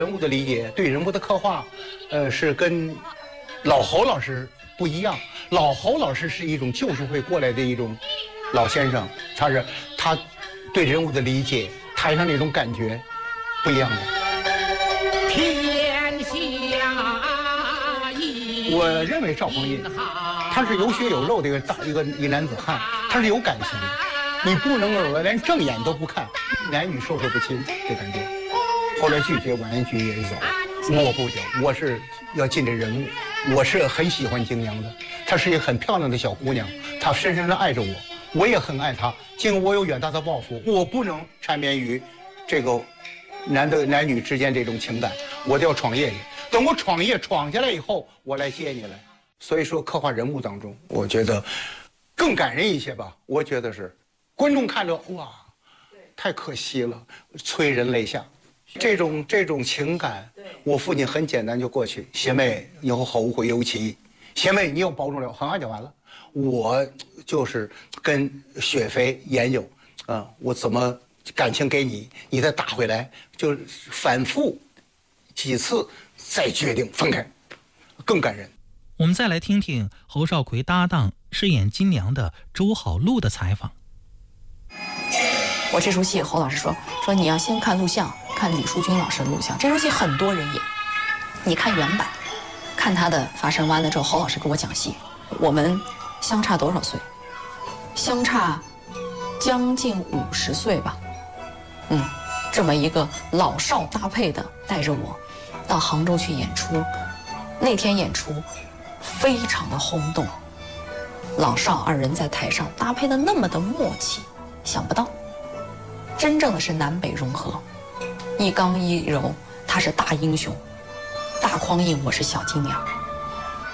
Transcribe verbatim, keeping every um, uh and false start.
人物的理解，对人物的刻画，呃，是跟老侯老师不一样。老侯老师是一种旧社会过来的一种老先生，他是他对人物的理解，台上那种感觉不一样的。 天下一， 我认为赵匡胤他是有血有肉的一个大一个一个男子汉，他是有感情的。你不能够连正眼都不看，男女授受不亲这感觉。后来拒绝婉言菊也走，我不行，我是要进这人物，我是很喜欢景阳的，她是一个很漂亮的小姑娘，她深深的爱着我，我也很爱她。尽管我有远大的抱负，我不能缠绵于这个男的男女之间这种情感，我都要创业去。等我创业闯下来以后，我来接你来。所以说，刻画人物当中，我觉得更感人一些吧。我觉得是观众看着哇，太可惜了，催人泪下。这种这种情感，我父亲很简单就过去，谢妹以后后会有期，谢妹你要保重了，很快就完了。我就是跟雪飞研究，啊、嗯，我怎么感情给你，你再打回来，就是反复几次再决定分开，更感人。 我们再来听听侯少奎搭档饰演金娘的周好璐的采访。 我这出戏，侯老师说说你要先看录像，看李淑君老师的录像。这出戏很多人演，你看原版，看他的发声完了之后，侯老师给我讲戏。我们相差多少岁？相差将近五十岁吧。嗯，这么一个老少搭配的，带着我到杭州去演出。那天演出非常的轰动，老少二人在台上搭配的那么的默契，想不到。真正的是南北融合，一刚一柔，他是大英雄，大匡胤，我是小金娘。